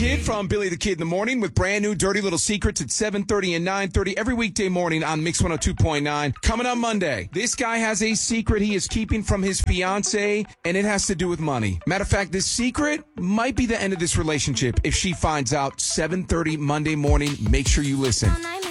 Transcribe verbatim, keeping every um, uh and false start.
Kid from Billy the Kid in the Morning with brand new Dirty Little Secrets at seven thirty and nine thirty every weekday morning on Mix one oh two point nine. Coming on Monday, this guy has a secret he is keeping from his fiance, and it has to do with money. Matter of fact, this secret might be the end of this relationship if she finds out. Seven thirty Monday morning. Make sure you listen.